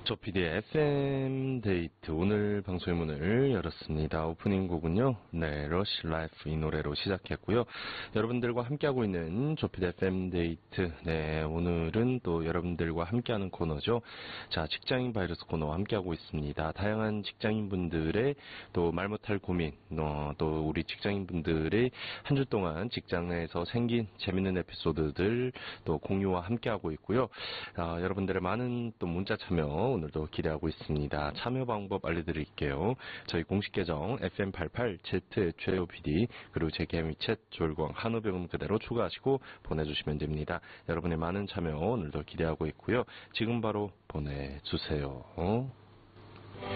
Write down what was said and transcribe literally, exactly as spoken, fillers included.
조피디의 에프엠 데이트 오늘 방송의 문을 열었습니다. 오프닝 곡은요, 네, 러시 라이프 이 노래로 시작했고요. 여러분들과 함께하고 있는 조피디 에프엠 데이트, 네, 오늘은 또 여러분들과 함께하는 코너죠. 자, 직장인 바이러스 코너와 함께하고 있습니다. 다양한 직장인분들의 또 말 못할 고민, 어, 또 우리 직장인분들의 한 주 동안 직장에서 생긴 재밌는 에피소드들 또 공유와 함께하고 있고요. 아, 여러분들의 많은 또 문자 참여 오늘도 기대하고 있습니다. 참여 방법 알려드릴게요. 저희 공식 계정 에프엠 팔십팔 Z 최오피디 그리고 제 개인 위챗 졸광 한우병음 그대로 추가하시고 보내주시면 됩니다. 여러분의 많은 참여 오늘도 기대하고 있고요. 지금 바로 보내주세요.